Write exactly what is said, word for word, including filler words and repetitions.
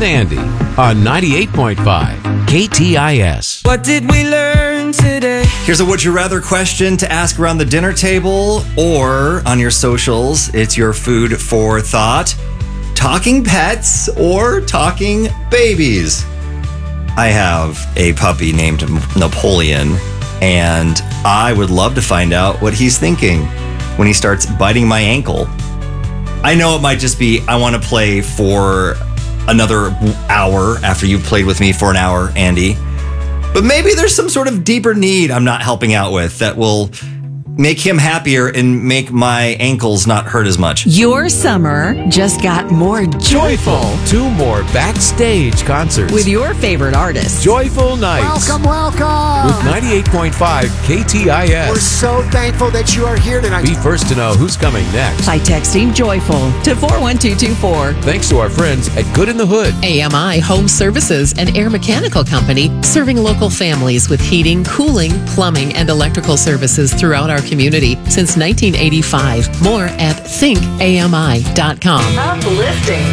with Andy on ninety-eight point five K T I S. What did we learn today? Here's a would you rather question to ask around the dinner table or on your socials. It's your food for thought. Talking pets or talking babies? I have a puppy named Napoleon, and I would love to find out what he's thinking when he starts biting my ankle. I know it might just be, I want to play for another hour after you've played with me for an hour, Andy. But maybe there's some sort of deeper need I'm not helping out with that will make him happier and make my ankles not hurt as much. Your summer just got more joyful Two more backstage concerts with your favorite artists. Joyful Nights Welcome, welcome. with ninety-eight point five K T I We're S. so thankful that you are here tonight. Be first to know who's coming next. By texting joyful to four one two two four. Thanks to our friends at Good in the Hood. A M I Home Services, an air mechanical company serving local families with heating, cooling, plumbing, and electrical services throughout our community since nineteen eighty-five. More at think A M I dot com. Uplifting.